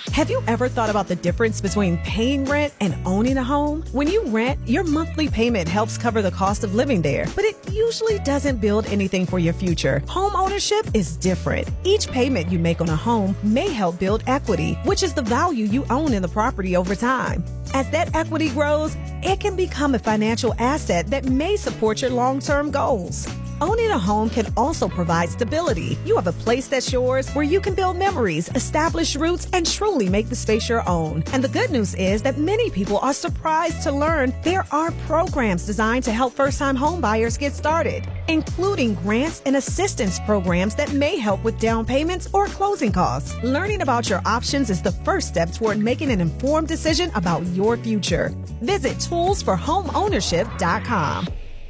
Have you ever thought about the difference between paying rent and owning a home? When you rent, your monthly payment helps cover the cost of living there, but it usually doesn't build anything for your future. Home ownership is different. Each payment you make on a home may help build equity, which is the value you own in the property over time. As that equity grows, it can become a financial asset that may support your long-term goals. Owning a home can also provide stability. You have a place that's yours where you can build memories, establish roots, and truly make the space your own. And the good news is that many people are surprised to learn there are programs designed to help first-time home buyers get started, including grants and assistance programs that may help with down payments or closing costs. Learning about your options is the first step toward making an informed decision about your future. Visit toolsforhomeownership.com.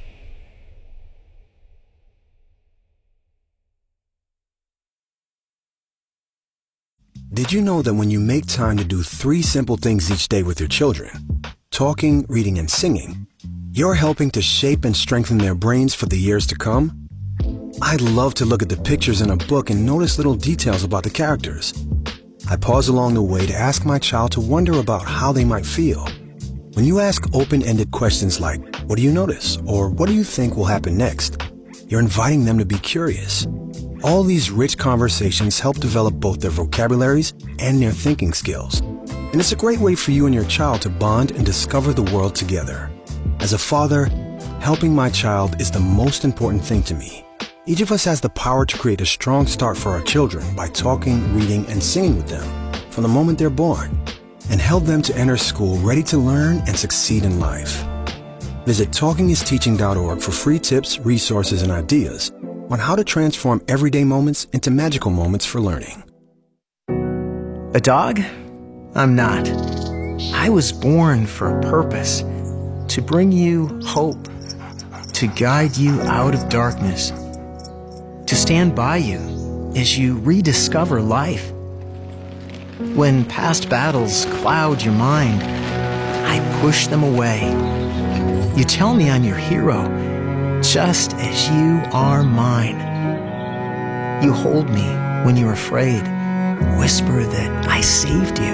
Did you know that when you make time to do 3 simple things each day with your children, talking, reading, and singing, you're helping to shape and strengthen their brains for the years to come? I love to look at the pictures in a book and notice little details about the characters. I pause along the way to ask my child to wonder about how they might feel. When you ask open-ended questions like, what do you notice? Or what do you think will happen next? You're inviting them to be curious. All these rich conversations help develop both their vocabularies and their thinking skills. And it's a great way for you and your child to bond and discover the world together. As a father, helping my child is the most important thing to me. Each of us has the power to create a strong start for our children by talking, reading, and singing with them from the moment they're born, and help them to enter school ready to learn and succeed in life. Visit talkingisteaching.org for free tips, resources, and ideas on how to transform everyday moments into magical moments for learning. A dog? I'm not. I was born for a purpose, to bring you hope, to guide you out of darkness, to stand by you as you rediscover life. When past battles cloud your mind, I push them away. You tell me I'm your hero, just as you are mine. You hold me when you're afraid, whisper that I saved you.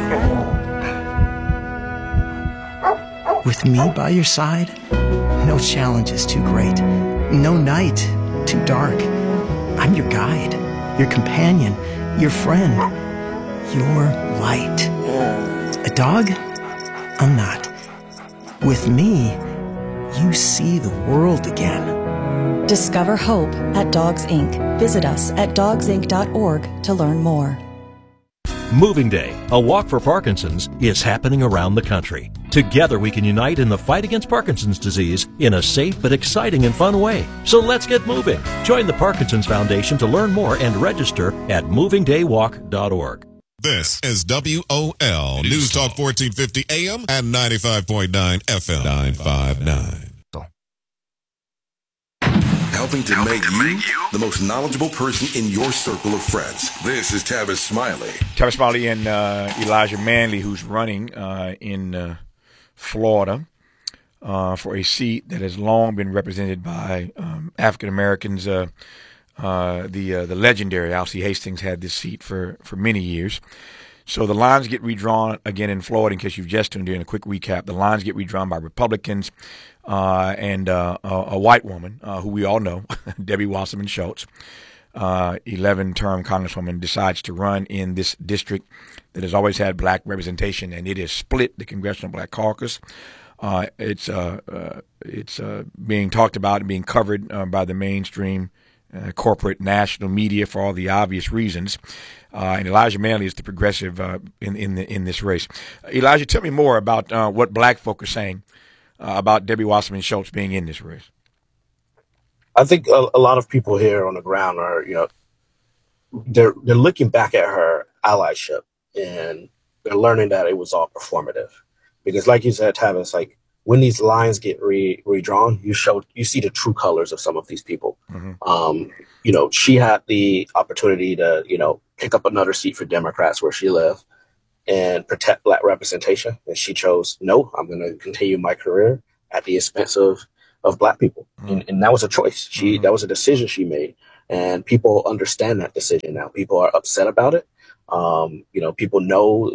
With me by your side, no challenge is too great, no night too dark. I'm your guide, your companion, your friend, your light. A dog? I'm not. With me, you see the world again. Discover hope at Dogs Inc. Visit us at dogsinc.org to learn more. Moving Day, a walk for Parkinson's, is happening around the country. Together we can unite in the fight against Parkinson's disease in a safe but exciting and fun way. So let's get moving. Join the Parkinson's Foundation to learn more and register at movingdaywalk.org. This is WOL News Talk 1450 AM and 95.9 FM 959. Helping to make you the most knowledgeable person in your circle of friends. This is Tavis Smiley. Tavis Smiley and Elijah Manley, who's running in Florida for a seat that has long been represented by African Americans. The legendary Alcee Hastings had this seat for many years. So the lines get redrawn again in Florida. In case you've just tuned in, a quick recap: the lines get redrawn by Republicans and a white woman who we all know, Debbie Wasserman Schultz, 11-term congresswoman, decides to run in this district that has always had black representation, and it has split the Congressional Black Caucus. It's being talked about and being covered by the mainstream corporate national media for all the obvious reasons. And Elijah Manley is the progressive in this race. Elijah, tell me more about what black folk are saying about Debbie Wasserman Schultz being in this race. I think a lot of people here on the ground are, they're looking back at her allyship and they're learning that it was all performative. Because like you said, Tavis, like when these lines get redrawn, you see the true colors of some of these people. Mm-hmm. She had the opportunity to, pick up another seat for Democrats where she lived and protect black representation. And she chose, no, I'm going to continue my career at the expense of black people. Mm-hmm. And that was a choice. That was a decision she made. And people understand that decision now. People are upset about it. People know,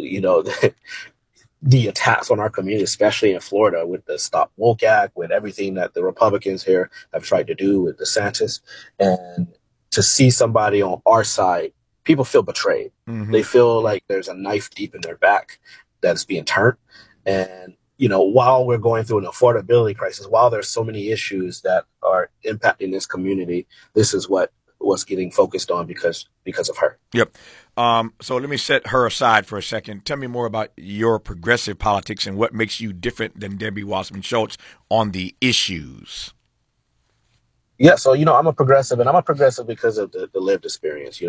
the attacks on our community, especially in Florida, with the Stop Woke Act, with everything that the Republicans here have tried to do with DeSantis. And to see somebody on our side, people feel betrayed. Mm-hmm. They feel like there's a knife deep in their back that's being turned. And, while we're going through an affordability crisis, while there's so many issues that are impacting this community, this is what's getting focused on because of her. Yep. So let me set her aside for a second. Tell me more about your progressive politics and what makes you different than Debbie Wasserman Schultz on the issues. Yeah, so, I'm a progressive, and I'm a progressive because of the lived experience.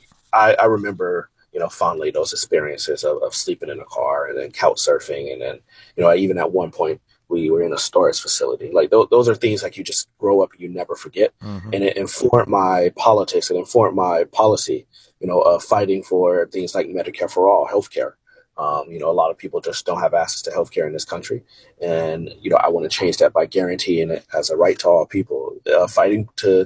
I remember, fondly those experiences of sleeping in a car and then couch surfing. And then, even at one point, we were in a storage facility. Like those are things like you just grow up and you never forget. Mm-hmm. And it informed my politics. It informed my policy, fighting for things like Medicare for all, healthcare. A lot of people just don't have access to healthcare in this country. And, I want to change that by guaranteeing it as a right to all people, fighting to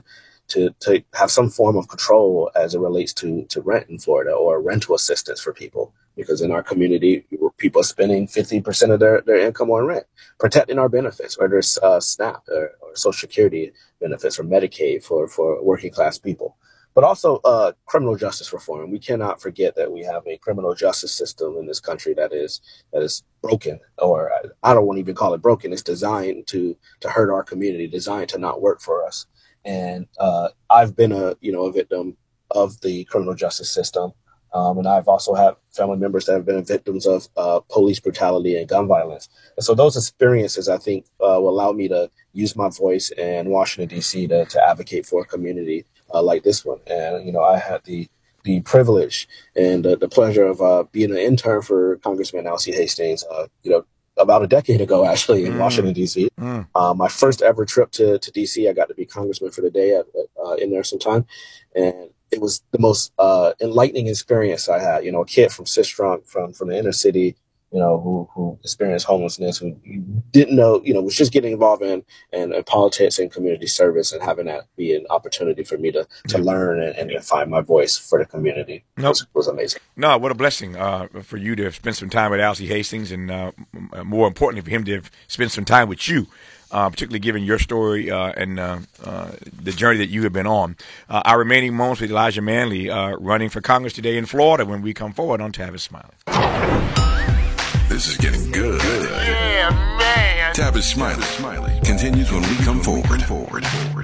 have some form of control as it relates to rent in Florida or rental assistance for people. Because in our community, people are spending 50% of their income on rent, protecting our benefits, whether it's SNAP or Social Security benefits or Medicaid for working class people. But also criminal justice reform. We cannot forget that we have a criminal justice system in this country that is broken, or I don't want to even call it broken. It's designed to hurt our community, designed to not work for us. And I've been a victim of the criminal justice system. And I've also had family members that have been victims of police brutality and gun violence. And so those experiences, I think, will allow me to use my voice in Washington, D.C. to advocate for a community like this one. And, I had the privilege and the pleasure of being an intern for Congressman Alcee Hastings, about a decade ago, actually, in Washington, D.C. My first ever trip to D.C., I got to be congressman for the day in there sometime. And it was the most enlightening experience I had. A kid from Sistrunk, from the inner city, who experienced homelessness, who didn't know, was just getting involved in politics and community service, and having that be an opportunity for me to learn and find my voice for the community. Was amazing. No, what a blessing for you to have spent some time with Alcee Hastings, and more importantly for him to have spent some time with you. Particularly given your story and the journey that you have been on. Our remaining moments with Elijah Manley running for Congress today in Florida when we come forward on Tavis Smiley. This is getting good. Yeah, man. Tavis Smiley continues when we come forward.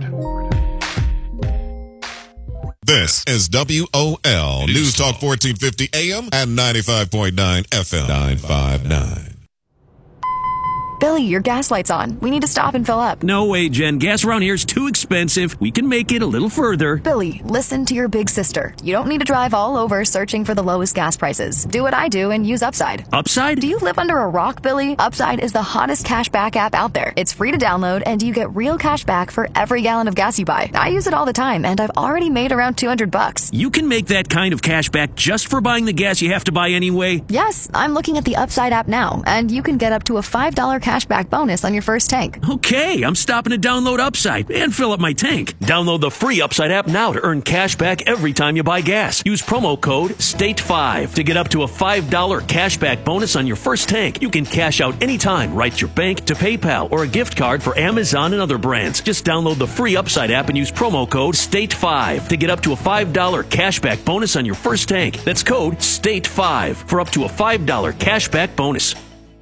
This is WOL News Talk 1450 AM and 95.9 FM 959. Billy, your gas light's on. We need to stop and fill up. No way, Jen. Gas around here is too expensive. We can make it a little further. Billy, listen to your big sister. You don't need to drive all over searching for the lowest gas prices. Do what I do and use Upside. Upside? Do you live under a rock, Billy? Upside is the hottest cash back app out there. It's free to download, and you get real cash back for every gallon of gas you buy. I use it all the time, and I've already made around $200. You can make that kind of cash back just for buying the gas you have to buy anyway? Yes, I'm looking at the Upside app now, and you can get up to a $5 cashback bonus on your first tank. Okay, I'm stopping to download Upside and fill up my tank. Download the free Upside app now to earn cash back every time you buy gas. Use promo code STATE5 to get up to a $5 cashback bonus on your first tank. You can cash out anytime right to your bank, to PayPal, or a gift card for Amazon and other brands. Just download the free Upside app and use promo code STATE5 to get up to a $5 cashback bonus on your first tank. That's code STATE5 for up to a $5 cashback bonus.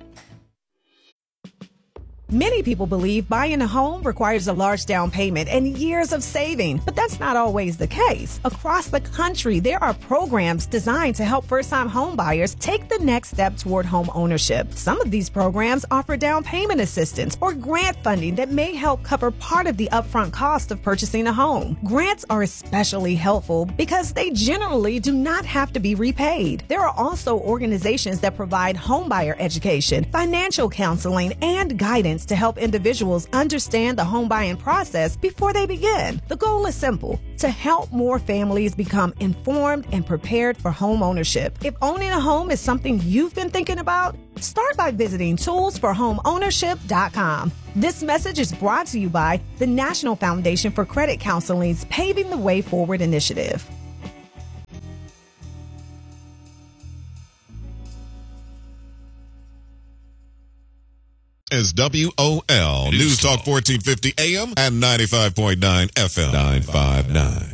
Many people believe buying a home requires a large down payment and years of saving, but that's not always the case. Across the country, there are programs designed to help first-time home buyers take the next step toward home ownership. Some of these programs offer down payment assistance or grant funding that may help cover part of the upfront cost of purchasing a home. Grants are especially helpful because they generally do not have to be repaid. There are also organizations that provide homebuyer education, financial counseling, and guidance to help individuals understand the home buying process before they begin. The goal is simple: to help more families become informed and prepared for home ownership. If owning a home is something you've been thinking about, start by visiting toolsforhomeownership.com. This message is brought to you by the National Foundation for Credit Counseling's Paving the Way Forward initiative. is WOL News Talk 1450 AM and 95.9 FM. 959.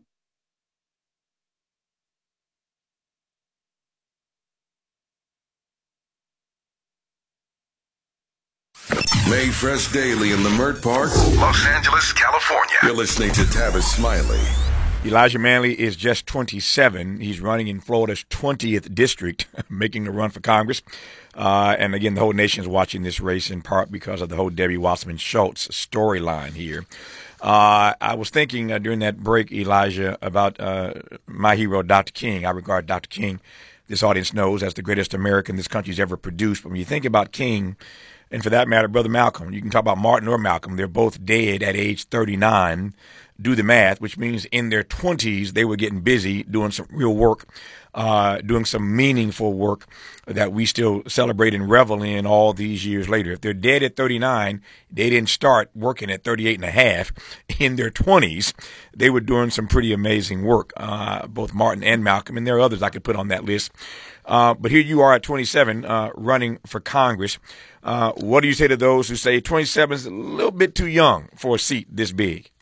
Made fresh daily in the Mert Park, Los Angeles, California. You're listening to Tavis Smiley. Elijah Manley is just 27. He's running in Florida's 20th district, making the run for Congress. And again, the whole nation is watching this race in part because of the whole Debbie Wasserman Schultz storyline here. I was thinking during that break, Elijah, about my hero, Dr. King. I regard Dr. King, this audience knows, as the greatest American this country's ever produced. But when you think about King, and for that matter, Brother Malcolm, you can talk about Martin or Malcolm. They're both dead at age 39. Do the math, which means in their 20s, they were getting busy doing some real work, doing some meaningful work that we still celebrate and revel in all these years later. If they're dead at 39, they didn't start working at 38 and a half. In their 20s, they were doing some pretty amazing work, both Martin and Malcolm, and there are others I could put on that list. But here you are at 27, running for Congress. What do you say to those who say 27 is a little bit too young for a seat this big?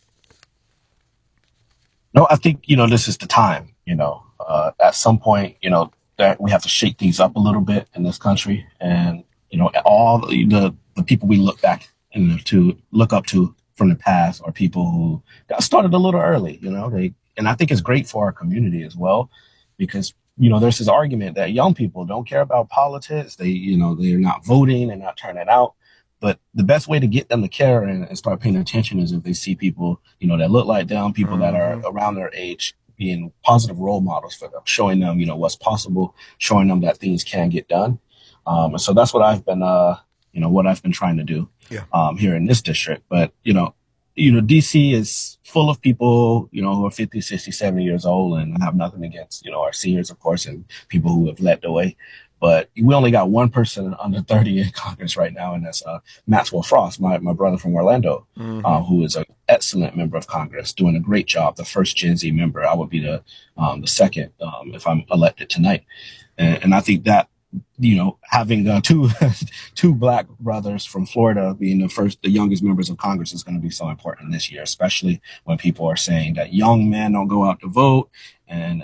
No, I think, this is the time, at some point, that we have to shake things up a little bit in this country. And, all the people we look back to look up to from the past are people who got started a little early, and I think it's great for our community as well, because, there's this argument that young people don't care about politics. They're not voting and not turning out. But the best way to get them to care and start paying attention is if they see people, that look like them, people that are around their age, being positive role models for them, showing them, what's possible, showing them that things can get done. And so that's what I've been trying to do here in this district. But, DC is full of people, who are 50, 60, 70 years old, and I have nothing against, our seniors, of course, and people who have led the way. But we only got one person under 30 in Congress right now, and that's Maxwell Frost, my brother from Orlando, who is an excellent member of Congress, doing a great job. The first Gen Z member. I would be the second if I'm elected tonight. And I think that, having two black brothers from Florida being the youngest members of Congress is going to be so important this year, especially when people are saying that young men don't go out to vote and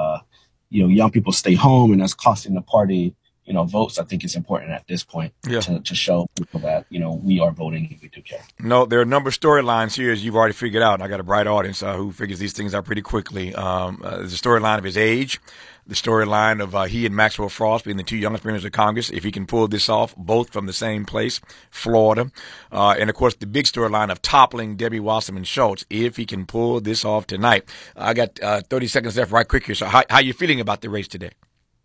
young people stay home, and that's costing the party, votes. I think it's important at this point to show people that, we are voting and we do care. No, there are a number of storylines here, as you've already figured out. And I got a bright audience who figures these things out pretty quickly. There's a storyline of his age, the storyline of he and Maxwell Frost being the two youngest members of Congress, if he can pull this off, both from the same place, Florida. And, of course, the big storyline of toppling Debbie Wasserman Schultz, if he can pull this off tonight. I got 30 seconds left right quick here. So how are you feeling about the race today?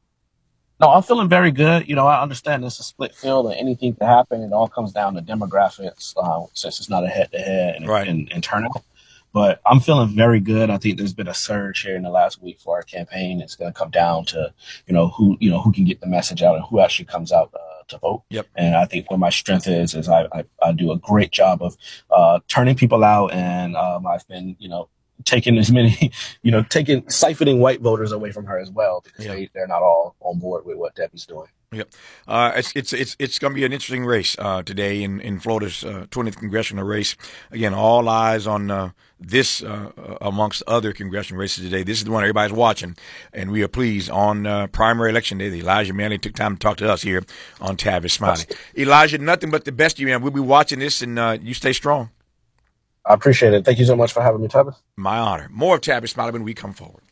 No, I'm feeling very good. I understand it's a split field and anything can happen. It all comes down to demographics since it's not a head-to-head and turnout. But I'm feeling very good. I think there's been a surge here in the last week for our campaign. It's going to come down to, who can get the message out and who actually comes out to vote. Yep. And I think what my strength is I do a great job of turning people out. And I've been, taking as many, siphoning white voters away from her as well, because they're not all on board with what Debbie's doing. Yep. It's going to be an interesting race today in Florida's 20th congressional race. Again, all eyes on this amongst other congressional races today. This is the one everybody's watching, and we are pleased on primary election day. Elijah Manley took time to talk to us here on Tavis Smiley. Elijah, nothing but the best of you, man. We'll be watching this, and you stay strong. I appreciate it. Thank you so much for having me, Tavis. My honor. More of Tavis Smiley when we come forward.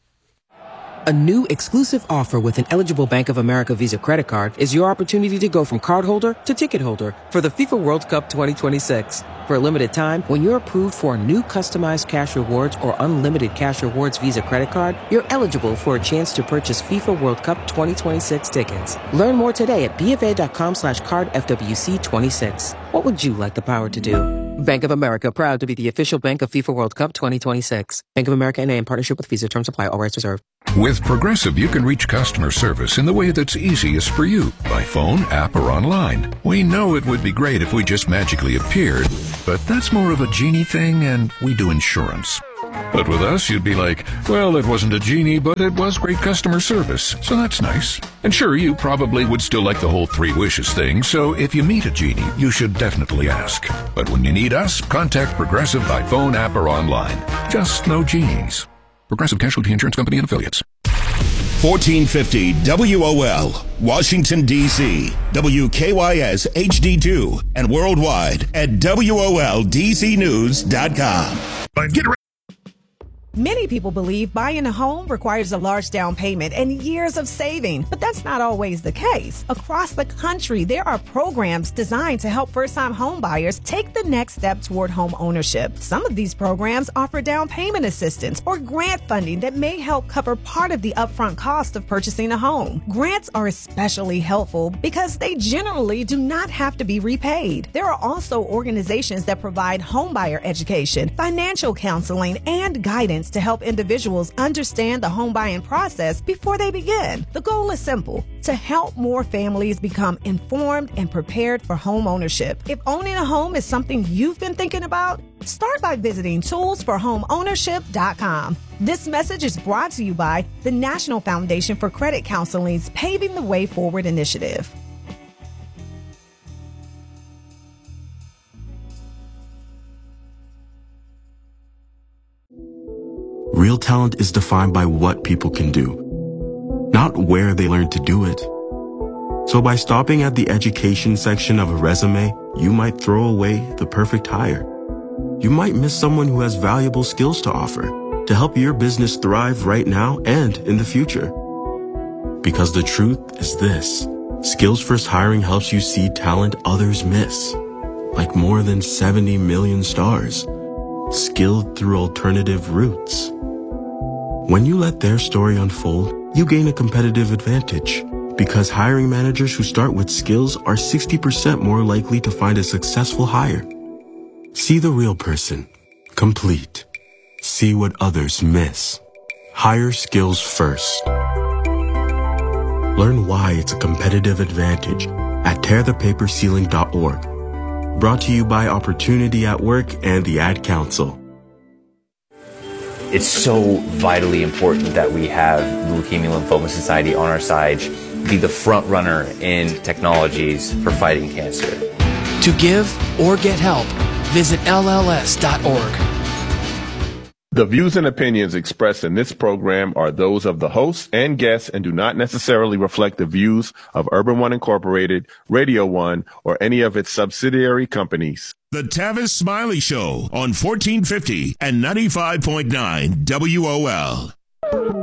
A new exclusive offer with an eligible Bank of America Visa credit card is your opportunity to go from cardholder to ticket holder for the FIFA World Cup 2026. For a limited time, when you're approved for a new customized cash rewards or unlimited cash rewards Visa credit card, you're eligible for a chance to purchase FIFA World Cup 2026 tickets. Learn more today at BofA.com/cardFWC26. What would you like the power to do? Bank of America, proud to be the official bank of FIFA World Cup 2026. Bank of America N.A. in partnership with Visa. Terms apply. All rights reserved. With Progressive, you can reach customer service in the way that's easiest for you, by phone, app, or online. We know it would be great if we just magically appeared, but that's more of a genie thing, and we do insurance. But with us, you'd be like, well, it wasn't a genie, but it was great customer service, so that's nice. And sure, you probably would still like the whole 3 wishes thing, so if you meet a genie, you should definitely ask. But when you need us, contact Progressive by phone, app, or online. Just no genies. Progressive Casualty Insurance Company and Affiliates. 1450 WOL, Washington, D.C., WKYS HD2, and worldwide at WOLDCnews.com. Get ready. Many people believe buying a home requires a large down payment and years of saving, but that's not always the case. Across the country, there are programs designed to help first-time home buyers take the next step toward home ownership. Some of these programs offer down payment assistance or grant funding that may help cover part of the upfront cost of purchasing a home. Grants are especially helpful because they generally do not have to be repaid. There are also organizations that provide homebuyer education, financial counseling, and guidance to help individuals understand the home buying process before they begin. The goal is simple: to help more families become informed and prepared for home ownership. If owning a home is something you've been thinking about, start by visiting toolsforhomeownership.com. This message is brought to you by the National Foundation for Credit Counseling's Paving the Way Forward initiative. Real talent is defined by what people can do, not where they learn to do it. So by stopping at the education section of a resume, you might throw away the perfect hire. You might miss someone who has valuable skills to offer to help your business thrive right now and in the future. Because the truth is this: Skills First Hiring helps you see talent others miss, like more than 70 million stars, skilled through alternative routes. When you let their story unfold, you gain a competitive advantage, because hiring managers who start with skills are 60% more likely to find a successful hire. See the real person, complete. See what others miss. Hire skills first. Learn why it's a competitive advantage at tearthepaperceiling.org. Brought to you by Opportunity at Work and the Ad Council. It's so vitally important that we have the Leukemia Lymphoma Society on our side, be the front runner in technologies for fighting cancer. To give or get help, visit LLS.org. The views and opinions expressed in this program are those of the hosts and guests and do not necessarily reflect the views of Urban One Incorporated, Radio One, or any of its subsidiary companies. The Tavis Smiley Show on 1450 and 95.9 WOL.